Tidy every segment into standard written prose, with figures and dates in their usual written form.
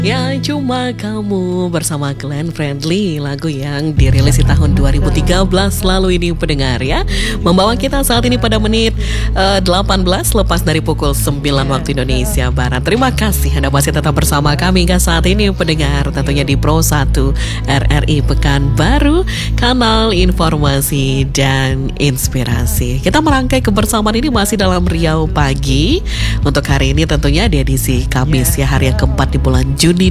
Ya cuma kamu bersama Glenn Friendly, lagu yang dirilis di tahun 2013 lalu ini pendengar ya. Membawa kita saat ini pada menit 18 lepas dari pukul 9 waktu Indonesia Barat. Terima kasih Anda masih tetap bersama kami hingga saat ini pendengar, tentunya di Pro 1 RRI Pekanbaru, kanal informasi dan inspirasi. Kita merangkai kebersamaan ini masih dalam Riau Pagi. Untuk hari ini tentunya di edisi Kamis ya, hari yang keempat di bulan Juni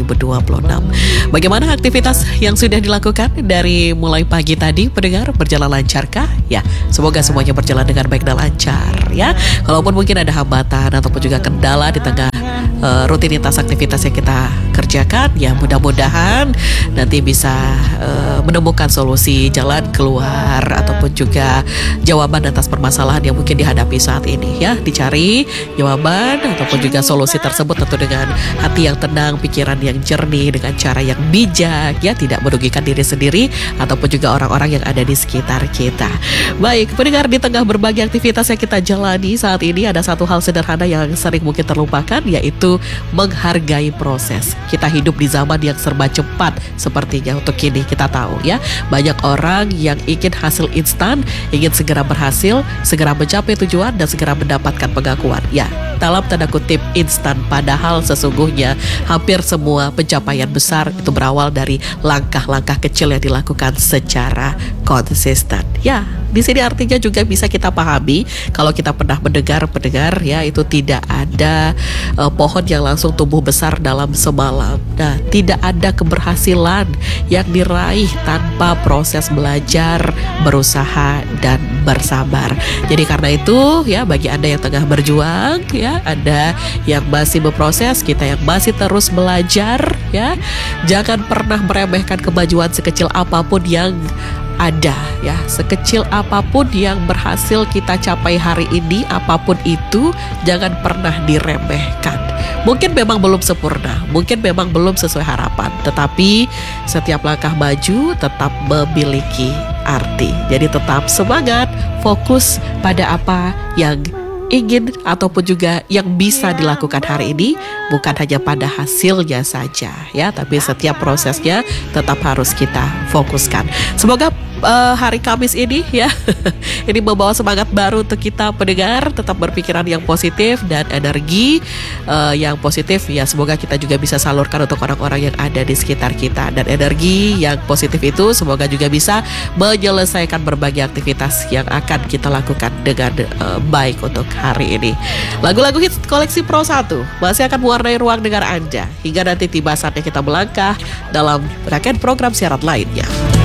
2026. Bagaimana aktivitas yang sudah dilakukan dari mulai pagi tadi pendengar, berjalan lancarkah? Ya, semoga semuanya berjalan dengan baik dan lancar ya. Kalaupun mungkin ada hambatan ataupun juga kendala di tengah rutinitas aktivitas yang kita kerjakan, ya mudah-mudahan nanti bisa menemukan solusi jalan keluar ataupun juga jawaban atas permasalahan yang mungkin dihadapi saat ini ya. Dicari jawaban ataupun juga solusi tersebut tentu dengan hati yang tenang, pikiran yang jernih, dengan cara yang bijak ya, tidak merugikan diri sendiri ataupun juga orang-orang yang ada di sekitar kita. Baik, pendengar, di tengah berbagai aktivitas yang kita jalani saat ini ada satu hal sederhana yang sering mungkin terlupakan, yaitu menghargai proses. Kita hidup di zaman yang serba cepat sepertinya untuk kini kita tahu ya. Banyak orang yang ingin hasil instan, ingin segera berhasil, segera mencapai tujuan dan segera mendapatkan pengakuan. Ya, dalam tanda kutip instan, padahal sesungguhnya hampir semua pencapaian besar itu berawal dari langkah-langkah kecil yang dilakukan secara konsisten. Ya, di sini artinya juga bisa kita pahami kalau kita pernah mendengar ya, itu tidak ada pohon yang langsung tumbuh besar dalam semalam. Nah, tidak ada keberhasilan yang diraih tanpa proses belajar, berusaha dan bersabar. Jadi karena itu ya, bagi Anda yang tengah berjuang ya, Anda yang masih berproses, kita yang masih terus belajar ya, jangan pernah meremehkan kemajuan sekecil apapun yang ada ya, sekecil apapun yang berhasil kita capai hari ini, apapun itu jangan pernah diremehkan. Mungkin memang belum sempurna, mungkin memang belum sesuai harapan, tetapi setiap langkah maju tetap memiliki arti. Jadi tetap semangat, fokus pada apa yang ingin ataupun juga yang bisa dilakukan hari ini, bukan hanya pada hasilnya saja ya, tapi setiap prosesnya tetap harus kita fokuskan. Semoga hari Kamis ini ya ini membawa semangat baru untuk kita pendengar, tetap berpikiran yang positif dan energi yang positif ya. Semoga kita juga bisa salurkan untuk orang-orang yang ada di sekitar kita, dan energi yang positif itu semoga juga bisa menyelesaikan berbagai aktivitas yang akan kita lakukan dengan baik untuk hari ini. Lagu-lagu hits koleksi Pro 1 masih akan mewarnai ruang dengar Anda hingga nanti tiba saatnya kita melangkah dalam rangkaian program siaran lainnya.